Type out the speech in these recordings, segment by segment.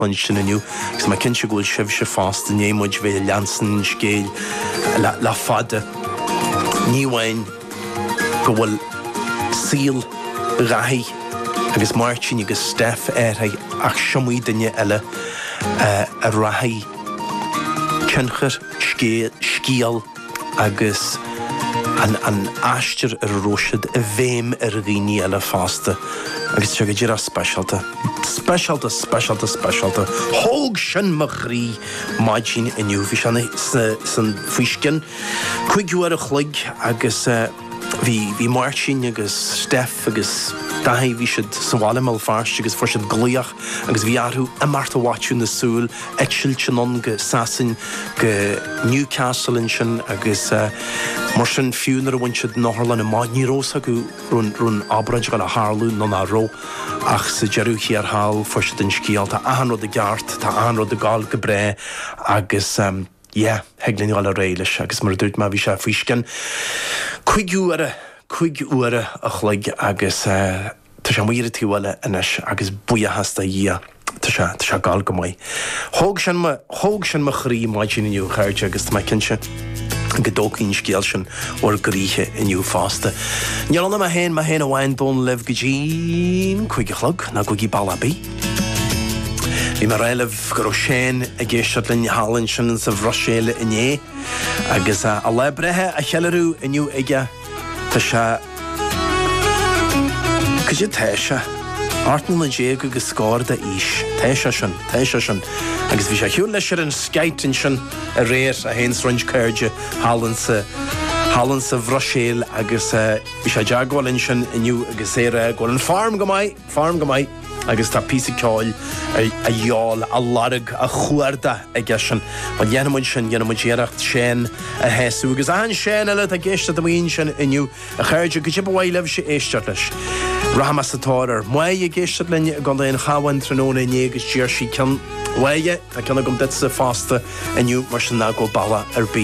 man sin aniu, gus ma cinse gúil sibh se fást a némuid bhé leansan scéil le fada. Níhain go bhfuil síl rathí agus Martin agus Steph ach siomí duine eile a rathí cinchar scíal agus an aistear ar róisiid a bhéim ar a ghaoine eile fásta agus tu go dtíar spéisialta. Thóg sin mo chrí maid sin iniu bhí san fuiscin chuigú ar a chluig agus bhí Martin agus Steph agus Dahi bhí siad sála mal fáist agus fuair siad glíoch agus bhí arthú a marta watú na súil eitiilteanón go sasin go Newcastle in sin agus mar sin fiúnar a bhain siad náthla na máid ní rósa go rún abraid go le hálú nó na ró ach sa dearúí ar hall fuair siad in scíal tá anrod a geart tá anrod a gáil go bré agus heaglann gáil a réiles agus mar dúirt má bhí sé fuiscin chuig uaire a chluig agus tá sé muire tíhile inis agus buíochasta dhé tá sé gáil go maiid. Thóg sin mo chrí maid sin inniu chairte agus tá cinse go dócín scéal sin or gríthe inniu fásta. Neanna a héin bhhain dón leh go dín chuig a chlog na go í ballabí. Bhí mar réileh go séin a ggéisiad linn hálann sin sa bhroséile inné agus a lebrethe a chealarú inniu ige tá sé go sé téise átan na dé go scáir de ís téise sin agus bhí sé hiú leis ar an skaitin sin a réir a héins roinnt cairde hálann sa bhroséil agus bhí sé deagháilinn sin inniu agus éire gáil an farm go maiid agus tá písa ceáil a dheáil a larg a chuirda a gceisian a dhéanamuid dhéanacht sin a héasú agus an sin eile a ggéiste do mon sin inniu a chuirde go si bhhaid leh sé éisteart leis. Rahama sa táir mu a ggéiste lenne gan éon chahain tróna inné agus tíir sí cean waige a cena gom dit sa fásta inniu mar sin ná go balla ar bí.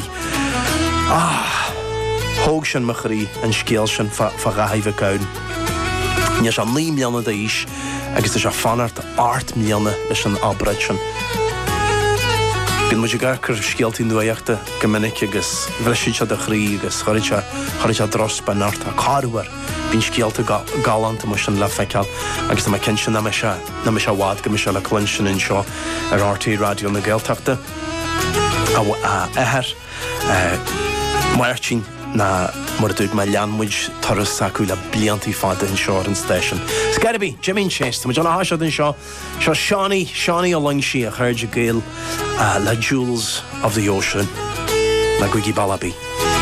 Thóg sin mo choí an scéal sin fa rathaimh cán. Ní sé 9 mbliana d'aois agus is sé fanart 8 mbliana leis an abraid sin. Bhíonn muidir gachar scéaltaí nuaíochta go minic agus bhreisiid se de chrí agus choirte dros benart a cáúhar bhín scéalta galanta mu sin le feiceáil agus tá cin sin na me se bhád go me se le cluin sin in seo ar RT Radio na Gaeltachta a éair Martin na mar dúid me leanmuid taras sacú le bliantaí fada in seo an station. Scarabí, Jimmy Chase, tá John Hashad in seo Seánaí a Longshi a chuirde géal le Jewels of the Ocean na Gwigi Ballabí.